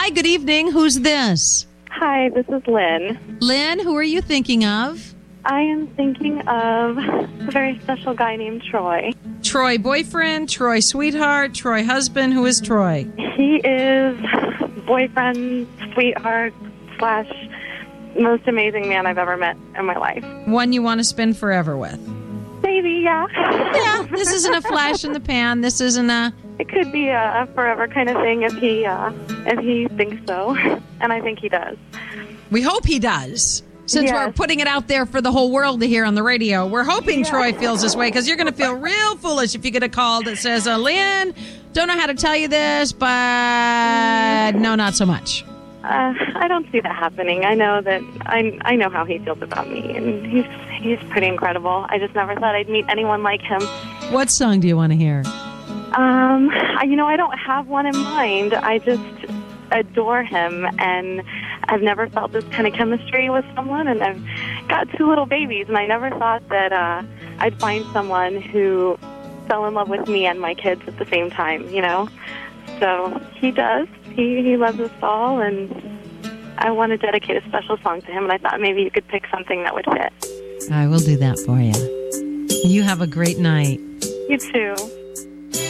Hi, good evening. Who's this? Hi, this is Lynn. Lynn, who are you thinking of? I am thinking of a very special guy named Troy. Troy boyfriend, Troy sweetheart, Troy husband. Who is Troy? He is boyfriend, sweetheart, / most amazing man I've ever met in my life. One you want to spend forever with. Maybe, yeah. Yeah, this isn't a flash in the pan. This isn't a... It could be a forever kind of thing if he thinks so. And I think he does. We hope he does. Since we're putting it out there for the whole world to hear on the radio, we're hoping Troy feels this way, because you're going to feel real foolish if you get a call that says, Lynn, don't know how to tell you this, but no, not so much. I don't see that happening. I know that I know how he feels about me, and he's pretty incredible. I just never thought I'd meet anyone like him. What song do you want to hear? I don't have one in mind. I just adore him, and I've never felt this kind of chemistry with someone, and I've got 2 little babies, and I never thought that I'd find someone who fell in love with me and my kids at the same time, you know? So he does. He loves us all, and I want to dedicate a special song to him, and I thought maybe you could pick something that would fit. I will do that for you. You have a great night. You too.